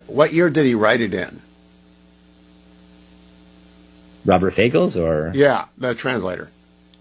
What year did he write it in? Robert Fagles, or? Yeah, the translator.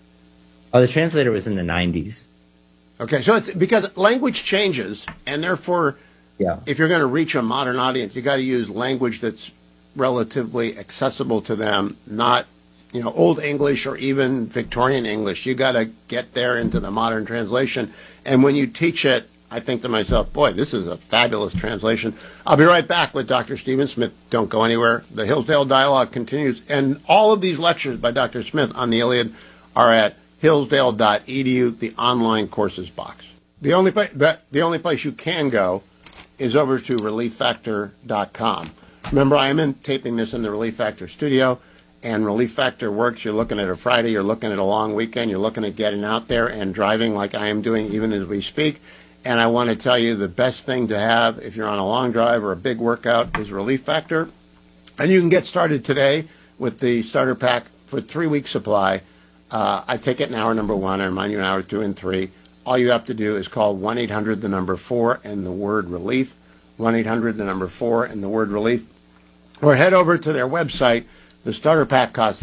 Oh, the translator was in the 90s. Okay, so it's because language changes, and therefore, if you're going to reach a modern audience, you got to use language that's relatively accessible to them, not, Old English or even Victorian English. You got to get there into the modern translation. And when you teach it, I think to myself, boy, this is a fabulous translation. I'll be right back with Dr. Stephen Smith. Don't go anywhere. The Hillsdale Dialogue continues. And all of these lectures by Dr. Smith on the Iliad are at hillsdale.edu, the online courses box. The only place you can go is over to relieffactor.com. Remember, I am taping this in the Relief Factor studio, and Relief Factor works. You're looking at a Friday, you're looking at a long weekend, you're looking at getting out there and driving like I am doing even as we speak. And I want to tell you the best thing to have if you're on a long drive or a big workout is Relief Factor. And you can get started today with the starter pack for 3-week supply. I take it in hour number 1. I remind you in hour 2 and 3. All you have to do is call 1-800, the number 4, and the word relief. 1-800, the number 4, and the word relief. Or head over to their website. The starter pack costs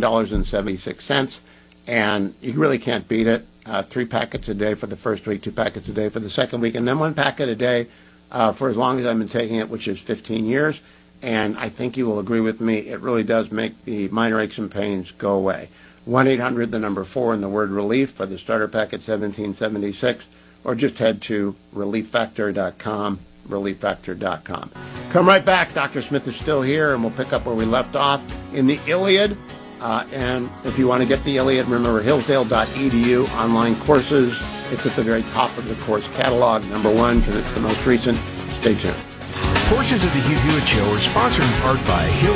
$17.76, and you really can't beat it. 3 packets a day for the first week, 2 packets a day for the second week, and then 1 packet a day for as long as I've been taking it, which is 15 years. And I think you will agree with me. It really does make the minor aches and pains go away. 1-800, the number 4, and the word relief for the starter pack at $17.76, or just head to relieffactor.com, relieffactor.com. Come right back. Dr. Smith is still here, and we'll pick up where we left off in the Iliad. And if you want to get the Iliad, remember hillsdale.edu, online courses. It's at the very top of the course catalog, number 1, because it's the most recent. Stay tuned. Portions of the Hugh Hewitt Show are sponsored in part by